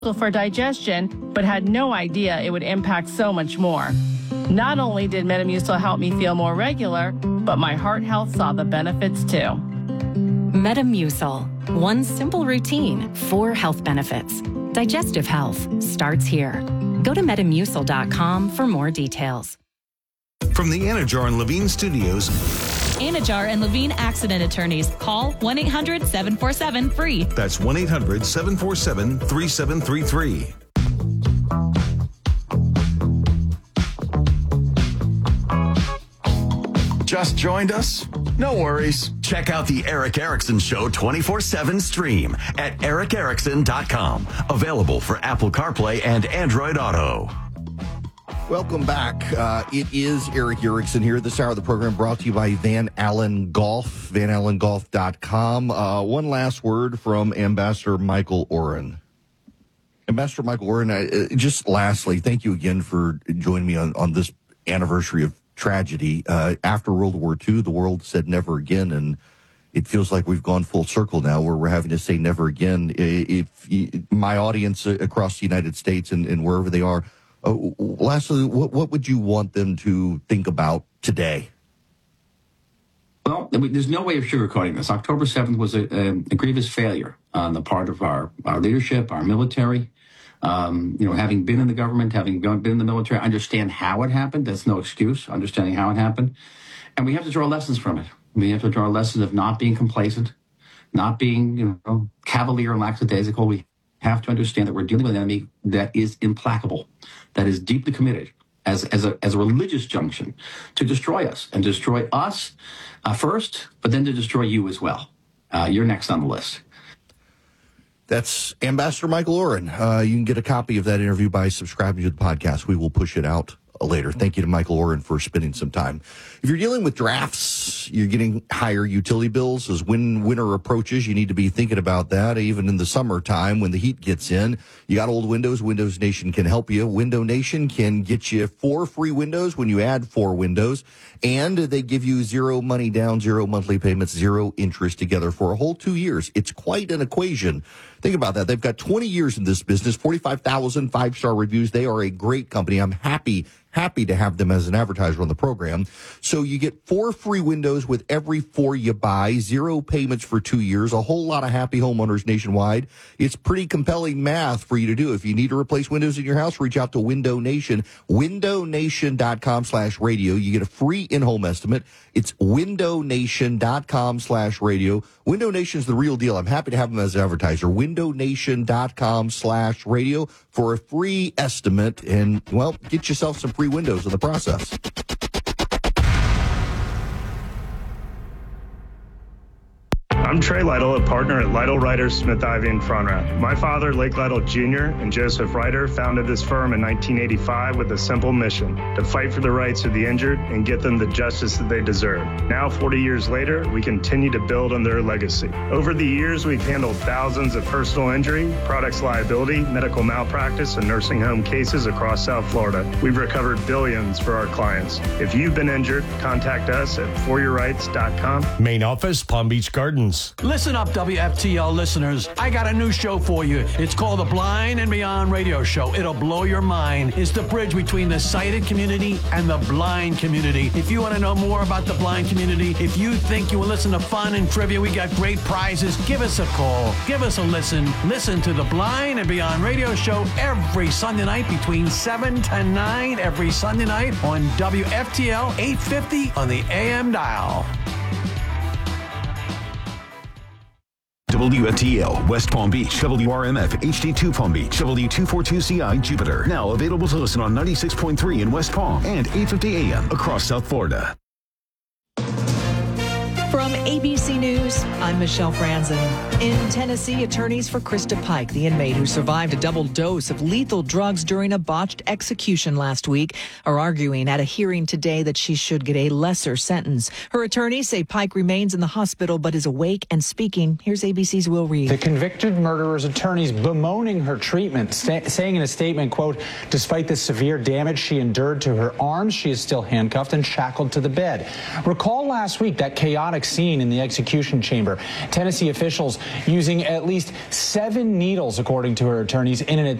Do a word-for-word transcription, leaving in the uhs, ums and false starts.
for digestion, but had no idea it would impact so much more. Not only did Metamucil help me feel more regular, but my heart health saw the benefits too. Metamucil. One simple routine, four health benefits. Digestive health starts here. Go to metamucil dot com for more details. From the Anajar and Levine Studios, Anajar and Levine Accident Attorneys. Call one eight hundred seven four seven free. That's one eight hundred seven four seven three seven three three. Just joined us? No worries. Check out the Eric Erickson Show twenty-four seven stream at eric erickson dot com. Available for Apple CarPlay and Android Auto. Welcome back. Uh, it is Eric Erickson here. This hour of the program brought to you by Van Allen Golf, van allen golf dot com. Uh, one last word from Ambassador Michael Oren. Ambassador Michael Oren, uh, just lastly, thank you again for joining me on, on this anniversary of tragedy. Uh, after World War Two, the world said never again, and it feels like we've gone full circle now where we're having to say never again. If, if my audience across the United States and, and wherever they are, Uh, lastly, what, what would you want them to think about today? Well, there's no way of sugarcoating this. October seventh was a, a, a grievous failure on the part of our, our leadership, our military. Um, you know, having been in the government, having been in the military, I understand how it happened. That's no excuse, understanding how it happened. And we have to draw lessons from it. We have to draw lessons of not being complacent, not being, you know, cavalier and lackadaisical. We have to understand that we're dealing with an enemy that is implacable, that is deeply committed as, as, a, as a religious junction to destroy us and destroy us uh, first, but then to destroy you as well. Uh, you're next on the list. That's Ambassador Michael Oren. Uh, you can get a copy of that interview by subscribing to the podcast. We will push it out later. Thank you to Michael Oren for spending some time. If you're dealing with drafts, you're getting higher utility bills. As when winter approaches, you need to be thinking about that. Even in the summertime when the heat gets in, you got old windows. Windows Nation can help you. Window Nation can get you four free windows when you add four windows. And they give you zero money down, zero monthly payments, zero interest together for a whole two years. It's quite an equation. Think about that. They've got twenty years in this business, forty-five thousand five-star reviews. They are a great company. I'm happy, happy to have them as an advertiser on the program. So you get four free windows with every four you buy, zero payments for two years, a whole lot of happy homeowners nationwide. It's pretty compelling math for you to do. If you need to replace windows in your house, reach out to Window Nation, window nation dot com slash radio. You get a free in-home estimate. It's window nation dot com slash radio. Window Nation's the real deal. I'm happy to have them as an advertiser. window nation dot com slash radio for a free estimate and, well, get yourself some free windows in the process. I'm Trey Lytle, a partner at Lytle Ryder Smith Ivy and Frontrap. My father, Lake Lytle Junior, and Joseph Ryder founded this firm in nineteen eighty-five with a simple mission: to fight for the rights of the injured and get them the justice that they deserve. Now, forty years later, we continue to build on their legacy. Over the years, we've handled thousands of personal injury, products liability, medical malpractice, and nursing home cases across South Florida. We've recovered billions for our clients. If you've been injured, contact us at for your rights dot com. Main office, Palm Beach Gardens. Listen up, W F T L listeners. I got a new show for you. It's called the Blind and Beyond Radio Show. It'll blow your mind. It's the bridge between the sighted community and the blind community. If you want to know more about the blind community, if you think you will listen to fun and trivia, we got great prizes, give us a call. Give us a listen. Listen to the Blind and Beyond Radio Show every Sunday night between seven to nine every Sunday night on W F T L eight fifty on the A M dial. W F T L West Palm Beach, W R M F H D two Palm Beach, W two forty-two C I Jupiter. Now available to listen on ninety-six point three in West Palm and eight fifty A M across South Florida. From A B C News, I'm Michelle Franzen. In Tennessee, attorneys for Krista Pike, the inmate who survived a double dose of lethal drugs during a botched execution last week, are arguing at a hearing today that she should get a lesser sentence. Her attorneys say Pike remains in the hospital but is awake and speaking. Here's A B C's Will Reed. The convicted murderer's attorneys bemoaning her treatment, sta- saying in a statement, quote, despite the severe damage she endured to her arms, she is still handcuffed and shackled to the bed. Recall last week that chaotic scene scene in the execution chamber. Tennessee officials using at least seven needles, according to her attorneys, in an